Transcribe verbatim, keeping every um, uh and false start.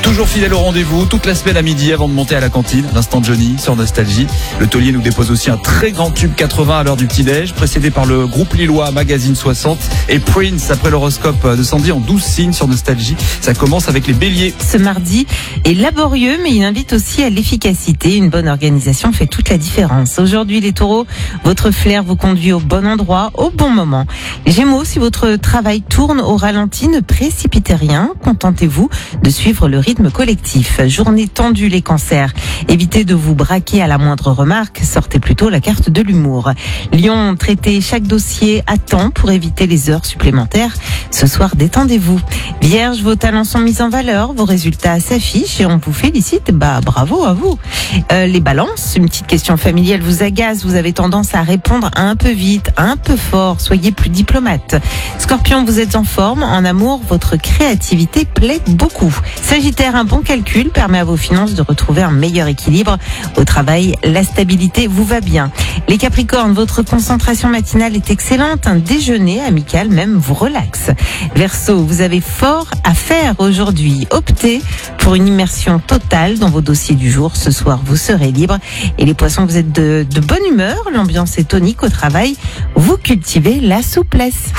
Toujours fidèle au rendez-vous, toute la semaine à midi avant de monter à la cantine, l'instant Johnny sur Nostalgie. Le taulier nous dépose aussi un très grand tube quatre-vingts à l'heure du petit-déj, précédé par le groupe lillois Magazine soixante et Prince après l'horoscope de Sandy en douze signes sur Nostalgie. Ça commence avec les béliers. Ce mardi est laborieux, mais il invite aussi à l'efficacité. Une bonne organisation fait toute la différence. Aujourd'hui, les taureaux, votre flair vous conduit au bon endroit, au bon moment. Les gémeaux, si votre travail tourne au ralenti, ne précipitez rien. Contentez-vous de suivre le rythme collectif. Journée tendue, les cancers. Évitez de vous braquer à la moindre remarque. Sortez plutôt la carte de l'humour. Lion, traitez chaque dossier à temps pour éviter les heures supplémentaires. Ce soir, détendez-vous. Vierge, vos talents sont mis en valeur, vos résultats s'affichent et on vous félicite. Bah, bravo à vous. Euh, les balances, une petite question familiale vous agace. Vous avez tendance à répondre un peu vite, un peu fort. Soyez plus diplomate. Scorpion, vous êtes en forme. En amour, votre créativité plaît beaucoup. Sagittaire, un bon calcul permet à vos finances de retrouver un meilleur équilibre. Au travail, la stabilité vous va bien. Les Capricornes, votre concentration matinale est excellente. Un déjeuner amical même vous relaxe. Verseau, vous avez fort à faire aujourd'hui. Optez pour une immersion totale dans vos dossiers du jour. Ce soir, vous serez libre. Et les Poissons, vous êtes de, de bonne humeur. L'ambiance est tonique au travail. Vous cultivez la souplesse.